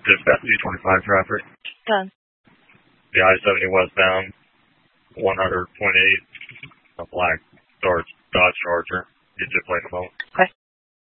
Dispatch 25 traffic. Done. The I-70 westbound, 100.8, a black Dodge Charger. Get your plate a moment. Okay.